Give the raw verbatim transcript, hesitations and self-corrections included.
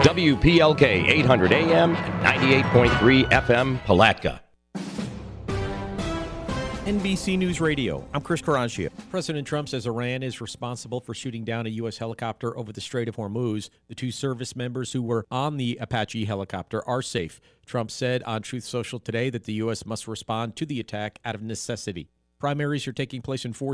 W P L K eight hundred A M and ninety-eight point three F M Palatka. N B C News Radio, I'm Chris Karanchia. President Trump says Iran is responsible for shooting down a U S helicopter over the Strait of Hormuz. The two service members who were on the Apache helicopter are safe. Trump said on Truth Social today that the U S must respond to the attack out of necessity. Primaries are taking place in four